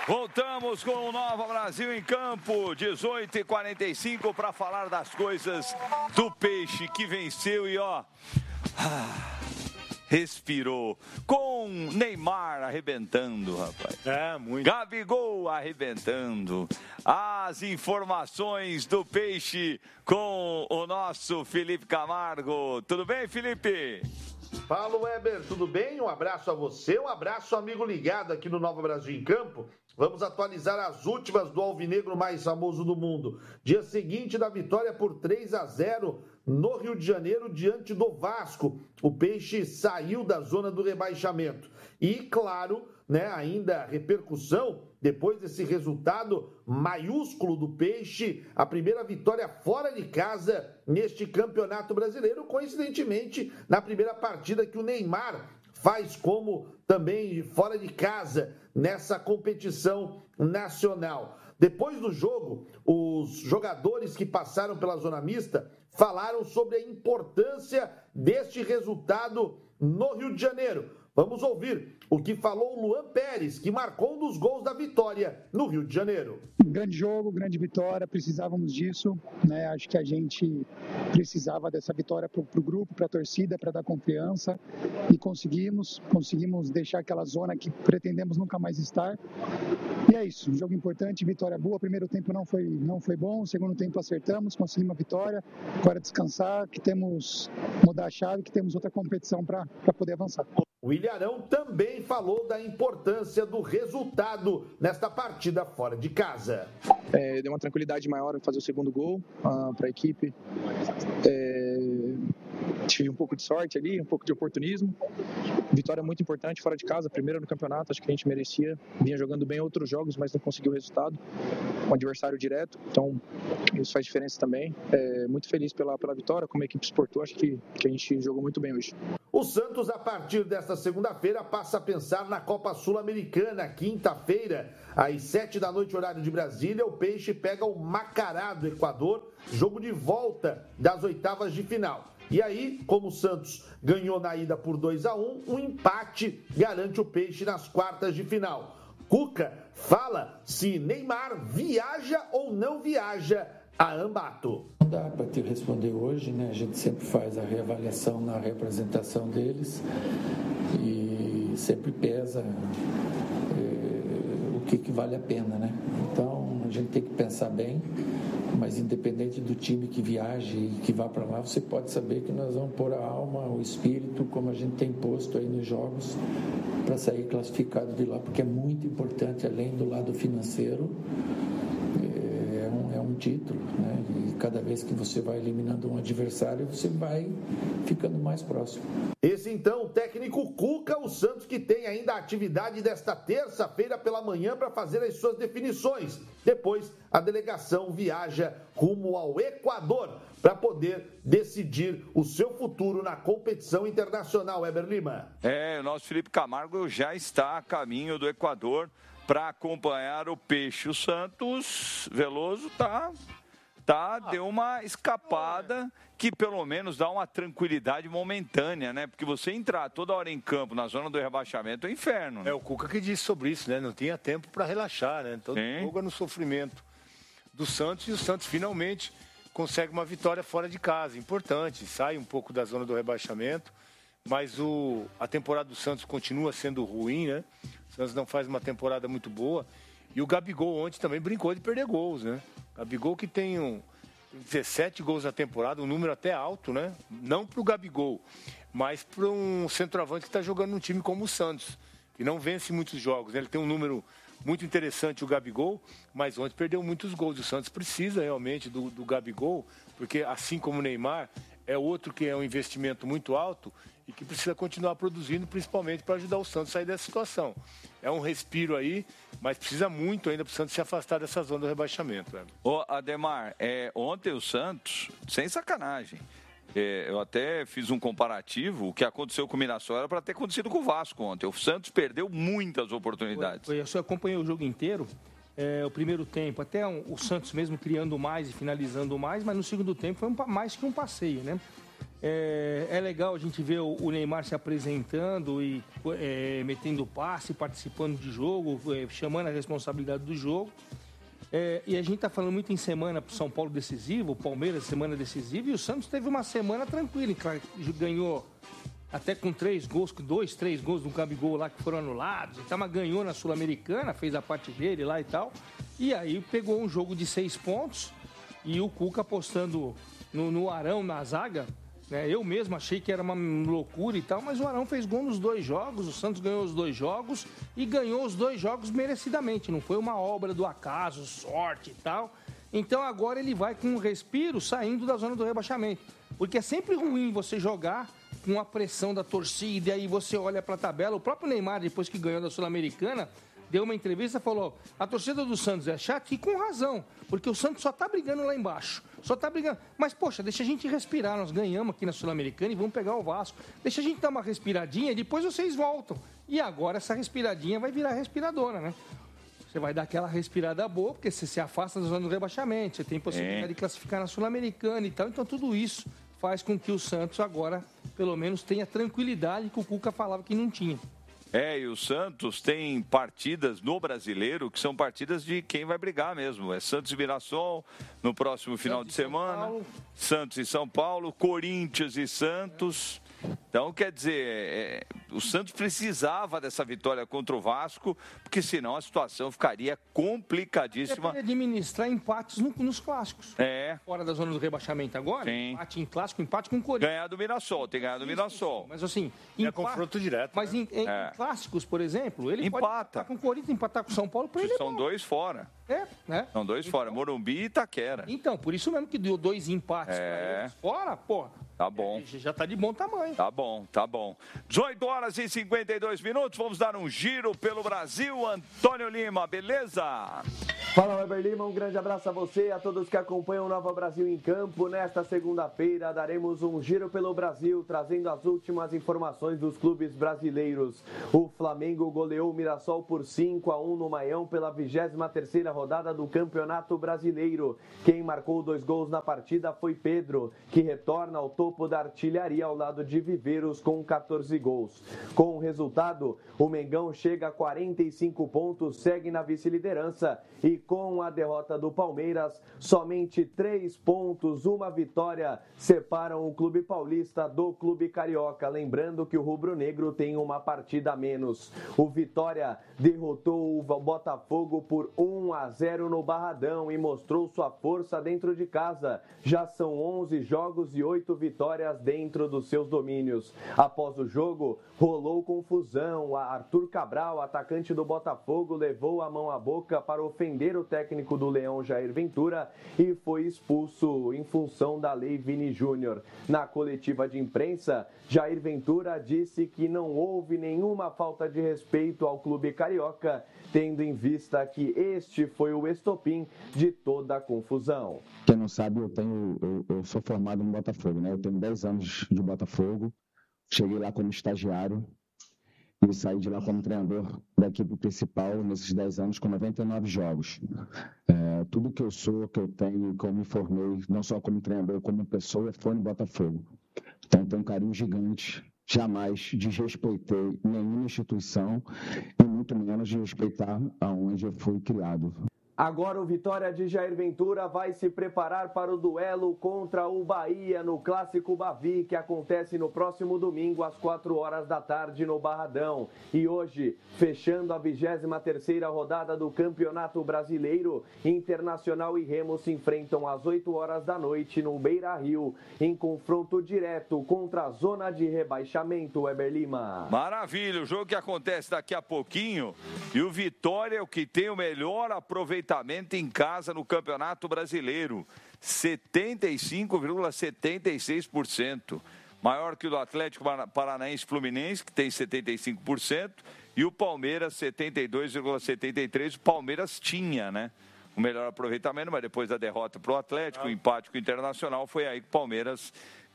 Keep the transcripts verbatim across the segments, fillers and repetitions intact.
Voltamos com o Nova Brasil em Campo, dezoito e quarenta e cinco, para falar das coisas do Peixe que venceu e ó, respirou. Com Neymar arrebentando, rapaz. É, muito. Gabigol arrebentando. As informações do Peixe com o nosso Felipe Camargo. Tudo bem, Felipe? Fala, Weber, tudo bem? Um abraço a você, um abraço amigo ligado aqui no Nova Brasil em Campo. Vamos atualizar as últimas do alvinegro mais famoso do mundo. Dia seguinte da vitória por três a zero no Rio de Janeiro diante do Vasco. O Peixe saiu da zona do rebaixamento. E, claro, né, ainda a repercussão, depois desse resultado maiúsculo do Peixe, a primeira vitória fora de casa neste Campeonato Brasileiro, coincidentemente, na primeira partida que o Neymar faz como também fora de casa nessa competição nacional. Depois do jogo, os jogadores que passaram pela zona mista falaram sobre a importância deste resultado no Rio de Janeiro. Vamos ouvir o que falou o Luan Pérez, que marcou um dos gols da vitória no Rio de Janeiro. Grande jogo, grande vitória, precisávamos disso, né? Acho que a gente precisava dessa vitória para o grupo, para a torcida, para dar confiança, e conseguimos, conseguimos deixar aquela zona que pretendemos nunca mais estar. E é isso, um jogo importante, vitória boa. Primeiro tempo não foi, não foi bom, segundo tempo acertamos, conseguimos a vitória. Agora descansar, que temos mudar a chave, que temos outra competição para poder avançar. O Ilharão também falou da importância do resultado nesta partida fora de casa. É, deu uma tranquilidade maior fazer o segundo gol uh, para a equipe. É, tive um pouco de sorte ali, um pouco de oportunismo. Vitória muito importante fora de casa, primeiro no campeonato, acho que a gente merecia. Vinha jogando bem outros jogos, mas não conseguiu o resultado. Um adversário direto, então isso faz diferença também. É, muito feliz pela, pela vitória, como a equipe se portou, acho que, que a gente jogou muito bem hoje. O Santos, a partir desta segunda-feira, passa a pensar na Copa Sul-Americana. Quinta-feira, às sete da noite, horário de Brasília, o Peixe pega o Macará do Equador, jogo de volta das oitavas de final. E aí, como o Santos ganhou na ida por dois a um, um empate garante o Peixe nas quartas de final. Cuca fala se Neymar viaja ou não viaja a Ambato. Não dá para te responder hoje, né? A gente sempre faz a reavaliação na representação deles e sempre pesa é, o que, que vale a pena, né? Então a gente tem que pensar bem, mas independente do time que viaje e que vá para lá, você pode saber que nós vamos pôr a alma, o espírito, como a gente tem posto aí nos jogos, para sair classificado de lá, porque é muito importante, além do lado financeiro, é um, é um título, né? E cada vez que você vai eliminando um adversário, você vai ficando mais próximo. Esse então, o técnico Cuca, o Santos que tem ainda a atividade desta terça-feira pela manhã para fazer as suas definições. Depois, a delegação viaja rumo ao Equador para poder decidir o seu futuro na competição internacional. Weber Lima. É, o nosso Felipe Camargo já está a caminho do Equador para acompanhar o Peixe. O Santos Veloso tá, tá, deu uma escapada que pelo menos dá uma tranquilidade momentânea, né? Porque você entrar toda hora em campo na zona do rebaixamento é um inferno. Né? É o Cuca que disse sobre isso, né? Não tinha tempo para relaxar, né? Todo jogo é no sofrimento do Santos, e o Santos finalmente consegue uma vitória fora de casa, importante, sai um pouco da zona do rebaixamento, mas o, a temporada do Santos continua sendo ruim, né? O Santos não faz uma temporada muito boa, e o Gabigol ontem também brincou de perder gols, né? Gabigol que tem um, dezessete gols na temporada, um número até alto, né? Não para o Gabigol, mas para um centroavante que está jogando num time como o Santos, que não vence muitos jogos, né? Ele tem um número muito interessante, o Gabigol, mas ontem perdeu muitos gols. O Santos precisa realmente do, do Gabigol, porque assim como o Neymar, é outro que é um investimento muito alto e que precisa continuar produzindo, principalmente para ajudar o Santos a sair dessa situação. É um respiro aí, mas precisa muito ainda para o Santos se afastar dessa zona do rebaixamento. Né? Ô, Ademar, é, ontem o Santos, sem sacanagem, é, eu até fiz um comparativo, o que aconteceu com o Mirassol era para ter acontecido com o Vasco ontem. O Santos perdeu muitas oportunidades. Foi, foi, eu só acompanhei o jogo inteiro, é, o primeiro tempo, até um, o Santos mesmo criando mais e finalizando mais, mas no segundo tempo foi um, mais que um passeio, né? É, é legal a gente ver o Neymar se apresentando e é, metendo passe, participando de jogo, é, chamando a responsabilidade do jogo. É, e a gente está falando muito em semana para o São Paulo decisivo, o Palmeiras semana decisiva, e o Santos teve uma semana tranquila, ganhou até com três gols, dois, três gols do Gabigol lá que foram anulados, então, mas ganhou na Sul-Americana, fez a parte dele lá e tal, e aí pegou um jogo de seis pontos, e o Cuca apostando no, no Arão, na zaga, né? Eu mesmo achei que era uma loucura e tal, mas o Arão fez gol nos dois jogos, o Santos ganhou os dois jogos e ganhou os dois jogos merecidamente, não foi uma obra do acaso, sorte e tal. Então agora ele vai com um respiro saindo da zona do rebaixamento, porque é sempre ruim você jogar com a pressão da torcida e aí você olha para a tabela. O próprio Neymar, depois que ganhou da Sul-Americana, deu uma entrevista e falou: a torcida do Santos é chata, e com razão, porque o Santos só tá brigando lá embaixo, só tá brigando. Mas, poxa, deixa a gente respirar, nós ganhamos aqui na Sul-Americana e vamos pegar o Vasco. Deixa a gente dar uma respiradinha e depois vocês voltam. E agora essa respiradinha vai virar respiradora, né? Você vai dar aquela respirada boa, porque você se afasta da zona do rebaixamento, você tem possibilidade é. de classificar na Sul-Americana e tal. Então, tudo isso faz com que o Santos agora, pelo menos, tenha tranquilidade que o Cuca falava que não tinha. É, e o Santos tem partidas no Brasileiro que são partidas de quem vai brigar mesmo. É Santos e Mirassol no próximo final Santos de semana, Santos e São Paulo, Corinthians e Santos. Então, quer dizer, é, o Santos precisava dessa vitória contra o Vasco, porque senão a situação ficaria complicadíssima. Você administrar empates no, nos clássicos. É. Fora da zona do rebaixamento agora, Sim. empate em clássico, empate com o Corinthians. Ganhar do Mirassol, tem ganhado do Mirassol. Mas assim, é empate, confronto direto. Mas né? em, em é. clássicos, por exemplo, ele Empata. pode empatar com o Corinthians, empatar com o São Paulo, para ele São é dois fora. É, né? São dois então, fora, Morumbi e Itaquera. Então, por isso mesmo que deu dois empates é. eles fora, porra. Tá bom. Já tá de bom tamanho. Tá bom, tá bom. dezoito horas e cinquenta e dois minutos, vamos dar um giro pelo Brasil. Antônio Lima, beleza? Fala, Weber Lima, um grande abraço a você e a todos que acompanham o Nova Brasil em Campo. Nesta segunda-feira daremos um giro pelo Brasil, trazendo as últimas informações dos clubes brasileiros. O Flamengo goleou o Mirassol por cinco a um no Maião pela vigésima terceira rodada do Campeonato Brasileiro. Quem marcou dois gols na partida foi Pedro, que retorna ao topo da artilharia ao lado de Viveiros com quatorze gols. Com o resultado, o Mengão chega a quarenta e cinco pontos, segue na vice-liderança e com a derrota do Palmeiras, somente três pontos, uma vitória, separam o Clube Paulista do Clube Carioca. Lembrando que o rubro-negro tem uma partida a menos. O Vitória derrotou o Botafogo por um a zero no Barradão e mostrou sua força dentro de casa. Já são onze jogos e oito vitórias dentro dos seus domínios. Após o jogo, rolou confusão. Arthur Cabral, atacante do Botafogo, levou a mão à boca para ofender o técnico do Leão, Jair Ventura, e foi expulso em função da lei Vini Júnior. Na coletiva de imprensa, Jair Ventura disse que não houve nenhuma falta de respeito ao clube carioca, tendo em vista que este foi o estopim de toda a confusão. Quem não sabe, eu, tenho, eu, eu sou formado no Botafogo, né? Eu tenho dez anos de Botafogo, cheguei lá como estagiário e saí de lá como treinador da equipe principal nesses dez anos com noventa e nove jogos. É, tudo que eu sou, que eu tenho, que eu me formei, não só como treinador, como pessoa, foi no Botafogo. Então tenho um carinho gigante, jamais desrespeitei nenhuma instituição e muito menos desrespeitar aonde eu fui criado. Agora o Vitória de Jair Ventura vai se preparar para o duelo contra o Bahia no Clássico Bavi, que acontece no próximo domingo às quatro horas da tarde no Barradão. E hoje, fechando a vigésima terceira rodada do Campeonato Brasileiro, Internacional e Remo se enfrentam às oito horas da noite no Beira-Rio, em confronto direto contra a zona de rebaixamento, Weber Lima. Maravilha, o jogo que acontece daqui a pouquinho, e o Vitória é o que tem o melhor aproveitamento em casa no Campeonato Brasileiro, setenta e cinco vírgula setenta e seis por cento, maior que o do Atlético Paranaense Fluminense, que tem setenta e cinco por cento, e o Palmeiras setenta e dois vírgula setenta e três por cento. O Palmeiras tinha, né, o melhor aproveitamento, mas depois da derrota para o Atlético, o empate com o Internacional, foi aí que o Palmeiras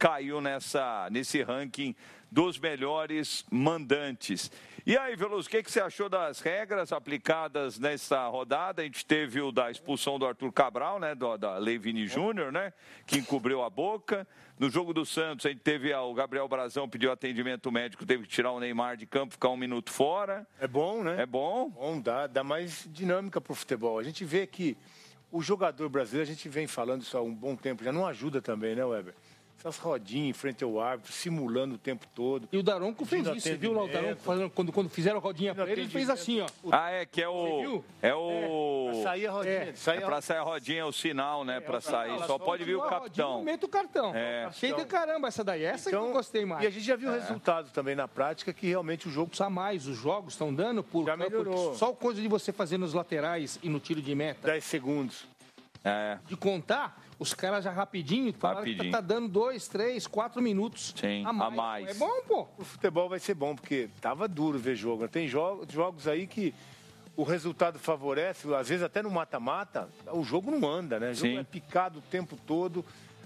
caiu nessa, nesse ranking dos melhores mandantes. E aí, Veloso, o que, que você achou das regras aplicadas nessa rodada? A gente teve o da expulsão do Arthur Cabral, né, do, da Lei Vini Júnior, né, que encobriu a boca. No jogo do Santos, a gente teve o Gabriel Brazão pediu atendimento médico, teve que tirar o Neymar de campo, ficar um minuto fora. É bom, né? É bom. Bom, dá, dá mais dinâmica para o futebol. A gente vê que o jogador brasileiro, a gente vem falando isso há um bom tempo, já não ajuda também, né, Weber? Essas rodinhas em frente ao árbitro, simulando o tempo todo. E o Daronco fez isso, você viu lá o Daronco fazendo, quando, quando fizeram a rodinha para ele, ele fez assim, ó. Ah, é, que é o... É o... É, pra sair a rodinha. É, sair é pra sair a rodinha, é o sinal, né, é, pra sair. Só, só pode vir o capitão. Aumenta o cartão. É. Achei de caramba essa daí, essa então, que eu gostei mais. E a gente já viu é. resultados também na prática, que realmente o jogo... Precisa mais, os jogos estão dando por... Já melhorou. Só coisa de você fazer nos laterais e no tiro de meta. dez segundos. É. De contar, os caras já rapidinho, rapidinho. Que tá dando dois, três, quatro minutos Sim, a mais. a mais. É bom, pô. O futebol vai ser bom, porque tava duro ver jogo. Tem jogos, jogos aí que o resultado favorece, às vezes até no mata-mata, o jogo não anda, né? O jogo Sim. é picado o tempo todo,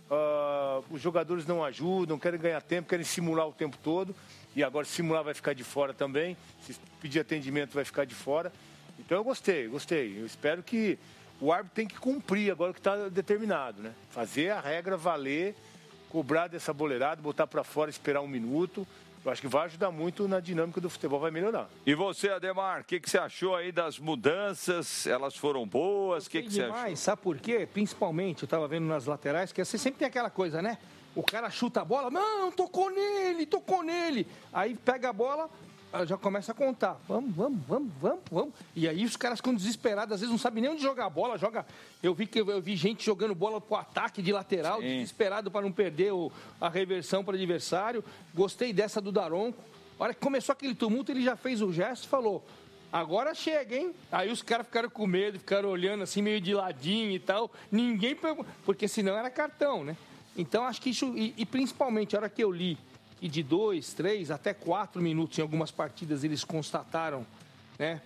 uh, os jogadores não ajudam, querem ganhar tempo, querem simular o tempo todo. E agora simular vai ficar de fora também, se pedir atendimento vai ficar de fora. Então eu gostei, gostei. Eu espero que o árbitro tem que cumprir agora o que está determinado, né? Fazer a regra valer, cobrar dessa boleirada, botar para fora, esperar um minuto. Eu acho que vai ajudar muito na dinâmica do futebol, vai melhorar. E você, Ademar, o que, que você achou aí das mudanças? Elas foram boas? O que, que você demais, achou? Sabe por quê? Principalmente, eu estava vendo nas laterais, que você sempre tem aquela coisa, né? O cara chuta a bola, não, tocou nele, tocou nele. Aí pega a bola... já começa a contar. Vamos, vamos, vamos, vamos, vamos. E aí os caras ficam desesperados, às vezes não sabem nem onde jogar a bola. Joga... Eu vi que eu vi gente jogando bola pro ataque de lateral, Sim. desesperado para não perder o... a reversão para o adversário. Gostei dessa do Daronco. A hora que começou aquele tumulto, ele já fez o gesto e falou: agora chega, hein? Aí os caras ficaram com medo, ficaram olhando assim, meio de ladinho e tal. Ninguém pegou, porque senão era cartão, né? Então acho que isso, e, e principalmente a hora que eu li, que de dois, três, até quatro minutos em algumas partidas eles constataram, né,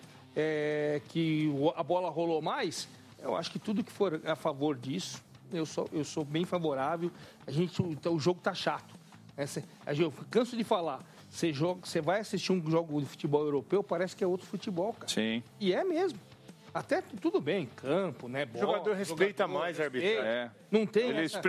é, que a bola rolou mais, eu acho que tudo que for a favor disso, eu sou, eu sou bem favorável. A gente, então, o jogo tá chato. Né? Eu canso de falar, você, joga, você vai assistir um jogo de futebol europeu, parece que é outro futebol, cara. Sim. E é mesmo. Até tudo bem, campo, né? Bola, o jogador respeita jogador, mais a arbitragem. É. Não tem Eles essa...